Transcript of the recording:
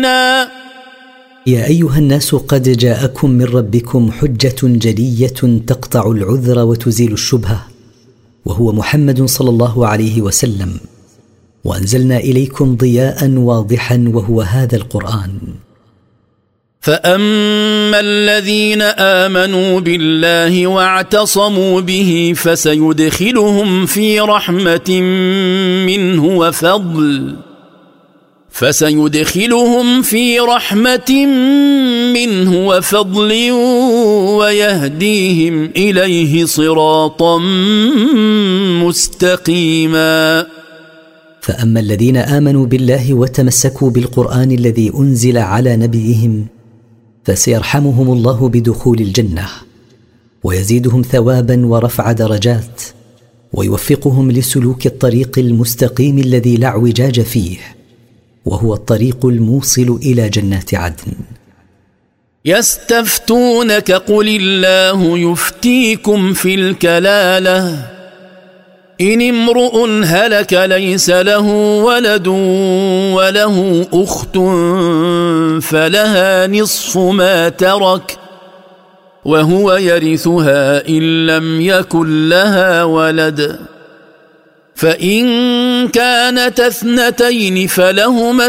يا أيها الناس قد جاءكم من ربكم حجة جلية تقطع العذر وتزيل الشبهة، وهو محمد صلى الله عليه وسلم، وأنزلنا إليكم ضياء واضحا وهو هذا القرآن. فأما الذين آمنوا بالله واعتصموا به فسيدخلهم في رحمة منه وفضل ويهديهم إليه صراطا مستقيما. فأما الذين آمنوا بالله وتمسكوا بالقرآن الذي أنزل على نبيهم فسيرحمهم الله بدخول الجنة، ويزيدهم ثوابا ورفع درجات، ويوفقهم لسلوك الطريق المستقيم الذي لا اعوجاج فيه، وهو الطريق الموصل إلى جنات عدن. يستفتونك قل الله يفتيكم في الكلالة إن امرؤ هلك ليس له ولد وله أخت فلها نصف ما ترك وهو يرثها إن لم يكن لها ولد، فإن كانت اثنتين فلهما